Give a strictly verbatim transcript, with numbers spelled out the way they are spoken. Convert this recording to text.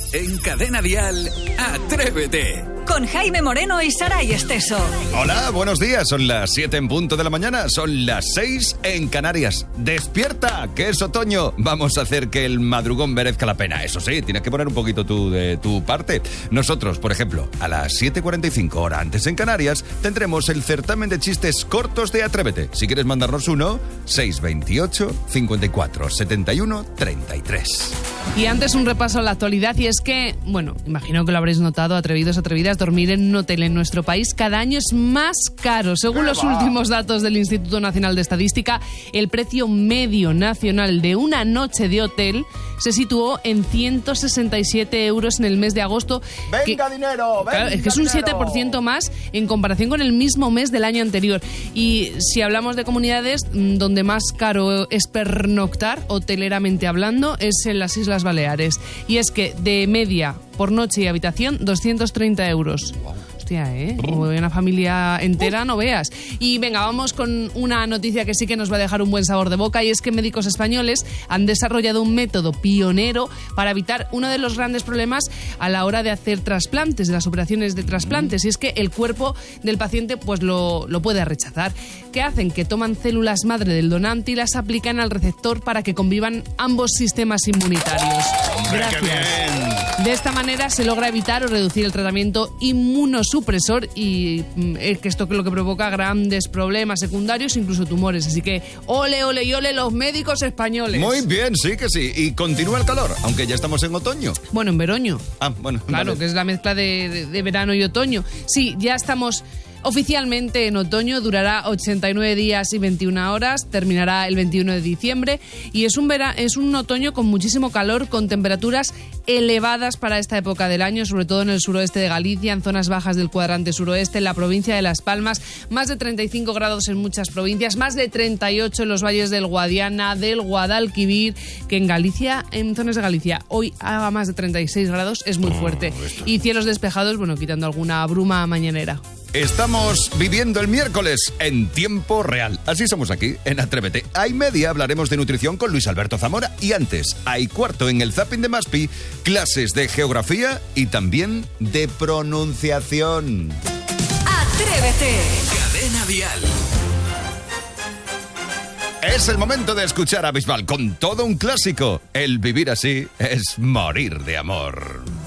En Cadena Dial, Atrévete. Con Jaime Moreno y Saray Esteso. Hola, buenos días. Son las siete en punto de la mañana. Son las seis en Canarias. ¡Despierta! Que es otoño. Vamos a hacer que el madrugón merezca la pena. Eso sí, tienes que poner un poquito tú de tu parte. Nosotros, por ejemplo, a las siete cuarenta y cinco, hora antes en Canarias, tendremos el certamen de chistes cortos de Atrévete. Si quieres mandarnos uno, seis veintiocho, cincuenta y cuatro, setenta y uno, treinta y tres. Y antes un repaso a la actualidad, y es que, bueno, imagino que lo habréis notado, atrevidos, atrevidas, dormir en un hotel en nuestro país cada año es más caro. Según los últimos datos del Instituto Nacional de Estadística, el precio medio nacional de una noche de hotel se situó en ciento sesenta y siete euros en el mes de agosto. ¡Venga, que, dinero! ¡Venga, claro, es que es un dinero! siete por ciento más en comparación con el mismo mes del año anterior. Y si hablamos de comunidades, donde más caro es pernoctar, hoteleramente hablando, es en las Islas Baleares. Y es que de media por noche y habitación, doscientos treinta euros. Hostia, ¿eh? Como una familia entera, no veas. Y venga, vamos con una noticia que sí que nos va a dejar un buen sabor de boca, y es que médicos españoles han desarrollado un método pionero para evitar uno de los grandes problemas a la hora de hacer trasplantes, de las operaciones de trasplantes, y es que el cuerpo del paciente pues lo, lo puede rechazar. ¿Qué hacen? Que toman células madre del donante y las aplican al receptor para que convivan ambos sistemas inmunitarios. ¡Hombre, Gracias. qué bien! De esta manera se logra evitar o reducir el tratamiento inmunosupresor y eh, que esto es lo que provoca grandes problemas secundarios, incluso tumores. Así que ole, ole y ole los médicos españoles. Muy bien, sí que sí. Y continúa el calor, aunque ya estamos en otoño. Bueno, en veroño. Ah, bueno. Claro, vale. que es la mezcla de, de, de verano y otoño. Sí, ya estamos oficialmente en otoño, durará ochenta y nueve días y veintiuna horas, terminará el veintiuno de diciembre y es un, vera, es un otoño con muchísimo calor, con temperaturas elevadas para esta época del año, sobre todo en el suroeste de Galicia, en zonas bajas del cuadrante suroeste, en la provincia de Las Palmas, más de treinta y cinco grados en muchas provincias, más de treinta y ocho en los valles del Guadiana, del Guadalquivir, que en Galicia, en zonas de Galicia, hoy haga más de treinta y seis grados, es muy fuerte. Y cielos despejados, bueno, quitando alguna bruma mañanera. Estamos viviendo el miércoles en tiempo real. Así somos aquí, en Atrévete. A y media hablaremos de nutrición con Luis Alberto Zamora. Y antes, a y cuarto en el Zapping de Maspi, clases de geografía y también de pronunciación. Atrévete. Cadena Dial. Es el momento de escuchar a Bisbal con todo un clásico. El vivir así es morir de amor.